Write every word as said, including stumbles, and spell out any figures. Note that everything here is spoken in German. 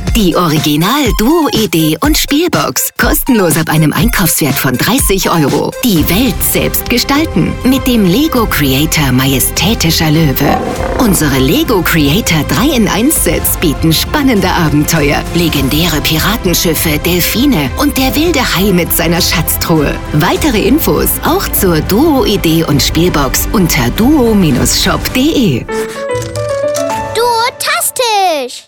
Die Original-Duo-Idee und Spielbox. Kostenlos ab einem Einkaufswert von dreißig Euro. Die Welt selbst gestalten. Mit dem Lego Creator Majestätischer Löwe. Unsere Lego Creator drei in eins Sets bieten spannende Abenteuer, legendäre Piratenschiffe, Delfine und der wilde Hai mit seiner Schatztruhe. Weitere Infos auch zur Duo-Idee und Spielbox unter duo Bindestrich shop punkt de. Duotastisch!